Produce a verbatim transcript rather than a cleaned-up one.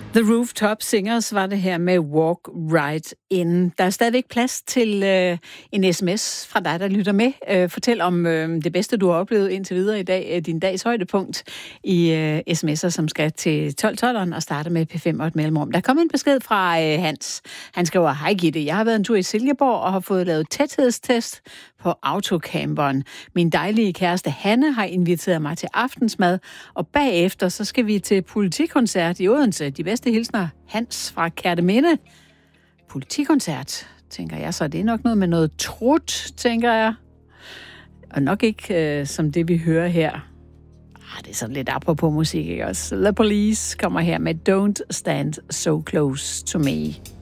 The Rooftop Singers var det her med Walk Right In. Der er stadigvæk plads til øh, en sms fra dig, der lytter med. Øh, fortæl om øh, det bedste, du har oplevet indtil videre i dag. Øh, din dags højdepunkt i øh, sms'er, som skal til tolv tolveren og starte med P fem og et mellemrum. Der kom en besked fra øh, Hans. Han skriver, hej Gitte, jeg har været en tur i Silkeborg og har fået lavet tæthedstest på autocamperen. Min dejlige kæreste Hanne har inviteret mig til aftensmad, og bagefter så skal vi til politikoncert i Odense. De bedste hilsner, Hans fra Kærteminde. Politikoncert, tænker jeg, så det er nok noget med noget trut, tænker jeg. Og nok ikke øh, som det, vi hører her. Ah, det er sådan lidt apropos musik, ikke også? The Police kommer her med Don't Stand So Close To Me.